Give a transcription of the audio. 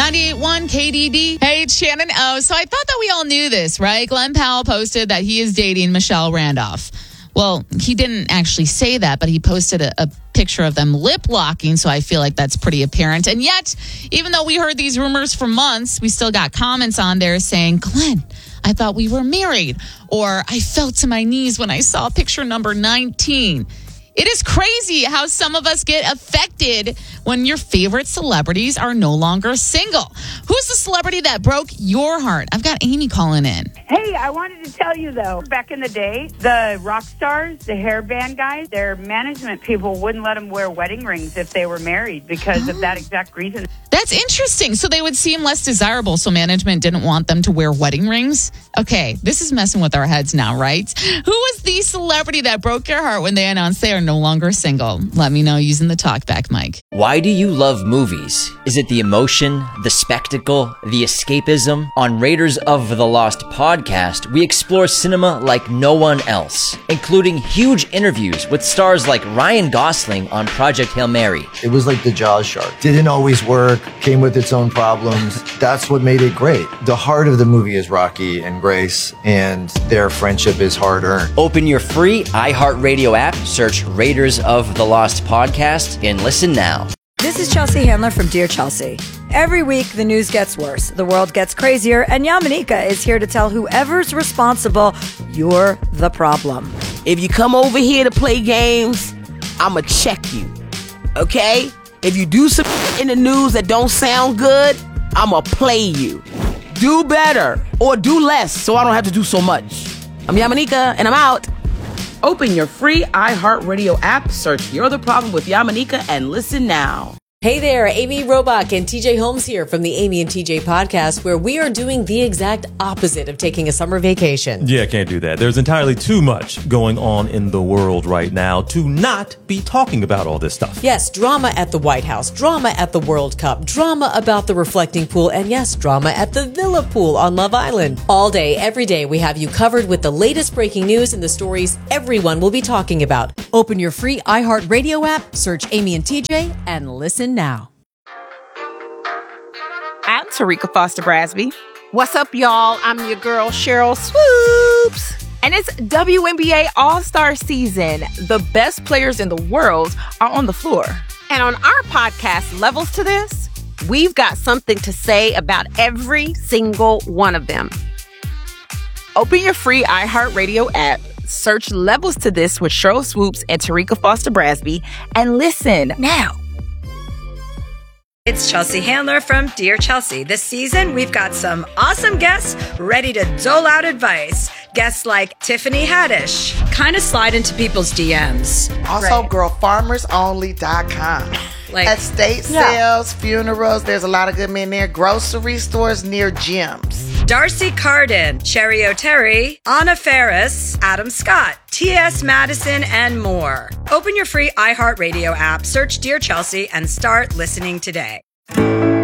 98.1 KDD. Hey, it's Shannon O. So I thought that we all knew this, right? Glenn Powell posted that he is dating Michelle Randolph. Well, he didn't actually say that, but he posted a picture of them lip locking, so I feel like that's pretty apparent. And yet, even though we heard these rumors for months, we still got comments on there saying, Glenn, I thought we were married, or I fell to my knees when I saw picture number 19. It is crazy how some of us get affected when your favorite celebrities are no longer single. Who's the celebrity that broke your heart? I've got Amy calling in. Hey, I wanted to tell you, though, back in the day, the rock stars, the hair band guys, their management people wouldn't let them wear wedding rings if they were married because of that exact reason. That's interesting. So they would seem less desirable, so management didn't want them to wear wedding rings? Okay, this is messing with our heads now, right? Who was the celebrity that broke your heart when they announced they are no longer single? Let me know using the talkback mic. Why do you love movies? Is it the emotion, the spectacle, the escapism? On Raiders of the Lost podcast, we explore cinema like no one else, including huge interviews with stars like Ryan Gosling on Project Hail Mary. It was like the Jaws shark. Didn't always work, came with its own problems. That's what made it great. The heart of the movie is Rocky and Grace, and their friendship is hard-earned. Open your free iHeartRadio app, search Raiders of the Lost podcast, and listen now. This is Chelsea Handler from Dear Chelsea. Every week, the news gets worse, the world gets crazier, and Yamanika is here to tell whoever's responsible, you're the problem. If you come over here to play games, I'ma check you, okay? If you do some in the news that don't sound good, I'ma play you. Do better or do less so I don't have to do so much. I'm Yamanika, and I'm out. Open your free iHeartRadio app, search You're the Problem with Yamanika, and listen now. Hey there, Amy Robach and TJ Holmes here from the Amy and TJ podcast, where we are doing the exact opposite of taking a summer vacation. Yeah, can't do that. There's entirely too much going on in the world right now to not be talking about all this stuff. Yes, drama at the White House, drama at the World Cup, drama about the reflecting pool, and yes, drama at the Villa pool on Love Island. All day, every day, we have you covered with the latest breaking news and the stories everyone will be talking about. Open your free iHeartRadio app, search Amy and TJ, and listen now. I'm Tarika Foster Brasby. What's up, y'all? I'm your girl, Cheryl Swoops. And it's WNBA All-Star season. The best players in the world are on the floor. And on our podcast, Levels to This, we've got something to say about every single one of them. Open your free iHeartRadio app, search Levels to This with Cheryl Swoops and Tarika Foster Brasby, and listen now. It's Chelsea Handler from Dear Chelsea. This season, we've got some awesome guests ready to dole out advice. Guests like Tiffany Haddish, kind of slide into people's DMs. Also, girlfarmersonly.com. Like estate sales, funerals, there's a lot of good men there. Grocery stores near gyms. Darcy Carden, Cherry O'Terry, Anna Ferris, Adam Scott, T.S. Madison, and more. Open your free iHeartRadio app, search Dear Chelsea, and start listening today.